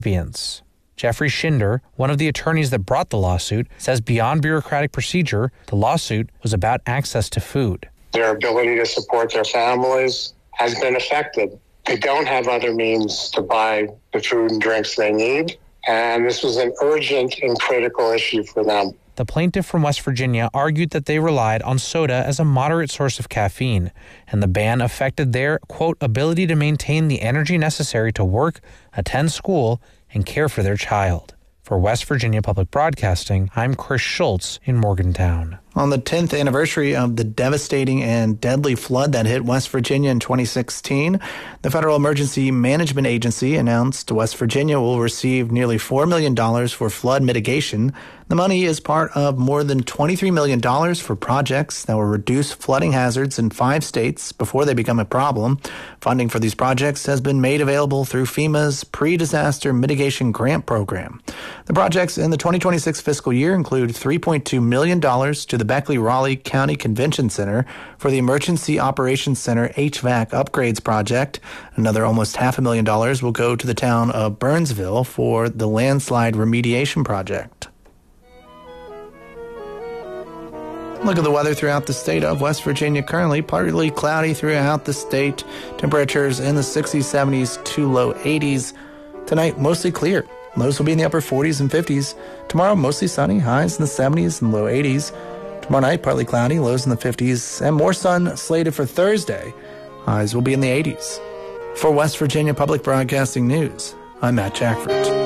Jeffrey Schinder, one of the attorneys that brought the lawsuit, says beyond bureaucratic procedure, the lawsuit was about access to food. Their ability to support their families has been affected. They don't have other means to buy the food and drinks they need, and this was an urgent and critical issue for them. The plaintiff from West Virginia argued that they relied on soda as a moderate source of caffeine, and the ban affected their, quote, ability to maintain the energy necessary to work, attend school, and care for their child. For West Virginia Public Broadcasting, I'm Chris Schultz in Morgantown. On the 10th anniversary of the devastating and deadly flood that hit West Virginia in 2016, the Federal Emergency Management Agency announced West Virginia will receive nearly $4 million for flood mitigation. The money is part of more than $23 million for projects that will reduce flooding hazards in 5 states before they become a problem. Funding for these projects has been made available through FEMA's Pre-Disaster Mitigation Grant Program. The projects in the 2026 fiscal year include $3.2 million to the Beckley-Raleigh County Convention Center for the Emergency Operations Center HVAC upgrades project. Another almost $500,000 will go to the town of Burnsville for the landslide remediation project. Look at the weather throughout the state of West Virginia. Currently, partly cloudy throughout the state. Temperatures in the 60s, 70s to low 80s. Tonight, mostly clear. Lows will be in the upper 40s and 50s. Tomorrow, mostly sunny. Highs in the 70s and low 80s. Tomorrow night, partly cloudy. Lows in the 50s. And more sun slated for Thursday. Highs will be in the 80s. For West Virginia Public Broadcasting News, I'm Matt Jackford.